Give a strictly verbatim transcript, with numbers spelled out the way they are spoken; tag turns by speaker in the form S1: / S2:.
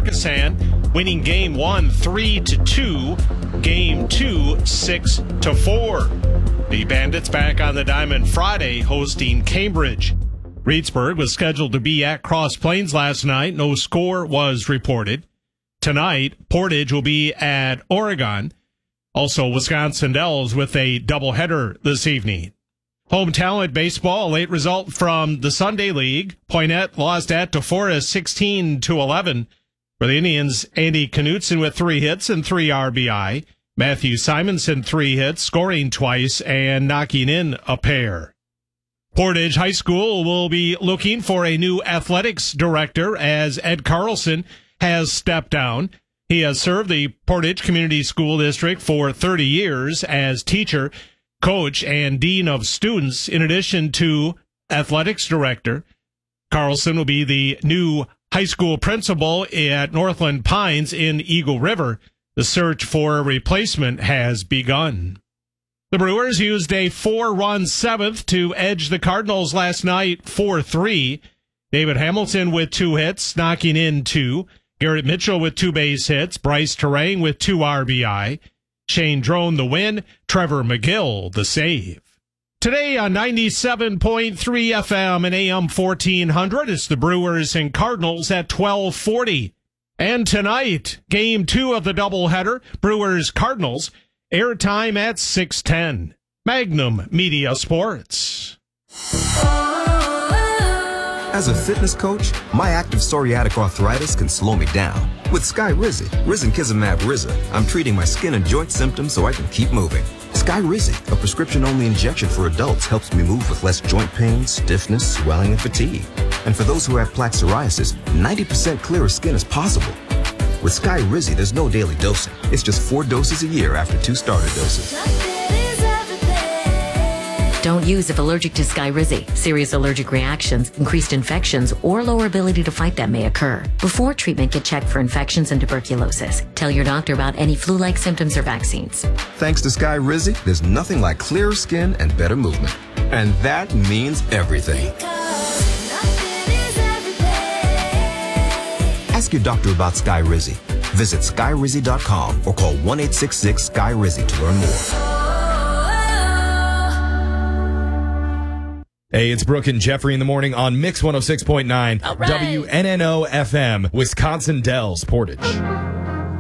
S1: Markesan, winning game one three to two, game two six to four. The Bandits back on the diamond Friday, hosting Cambridge. Reedsburg was scheduled to be at Cross Plains last night. No score was reported. Tonight, Portage will be at Oregon. Also, Wisconsin Dells with a doubleheader this evening. Home talent baseball, late result from the Sunday League. Poynette lost at DeForest sixteen to eleven. For the Indians, Andy Knutson with three hits and three R B I. Matthew Simonson, three hits, scoring twice and knocking in a pair. Portage High School will be looking for a new athletics director as Ed Carlson has stepped down. He has served the Portage Community School District for thirty years as teacher, coach, and dean of students, in addition to athletics director. Carlson will be the new high school principal at Northland Pines in Eagle River. The search for a replacement has begun. The Brewers used a four-run seventh to edge the Cardinals last night four three. David Hamilton with two hits, knocking in two. Garrett Mitchell with two base hits. Bryce Terang with two R B I. Shane Drone the win. Trevor McGill the save. Today on ninety-seven point three F M and A M fourteen hundred, it's the Brewers and Cardinals at twelve forty. And tonight, game two of the doubleheader, Brewers-Cardinals, airtime at six ten. Magnum Media Sports.
S2: As a fitness coach, my active psoriatic arthritis can slow me down. With Skyrizi, Risankizumab Riza, I'm treating my skin and joint symptoms so I can keep moving. Skyrizi, a prescription-only injection for adults, helps me move with less joint pain, stiffness, swelling, and fatigue. And for those who have plaque psoriasis, ninety percent clearer skin is possible. With Skyrizi, there's no daily dosing. It's just four doses a year after two starter doses.
S3: Don't use if allergic to Skyrizi. Serious allergic reactions, increased infections, or lower ability to fight them may occur. Before treatment, get checked for infections and tuberculosis. Tell your doctor about any flu-like symptoms or vaccines.
S2: Thanks to Skyrizi, there's nothing like clearer skin and better movement. And that means everything. Ask your doctor about Skyrizi. Visit Skyrizi dot com or call one eight six six Skyrizi to learn more.
S4: Hey, it's Brooke and Jeffrey in the morning on Mix one oh six point nine,
S3: All right.
S4: W N N O F M, Wisconsin Dells, Portage.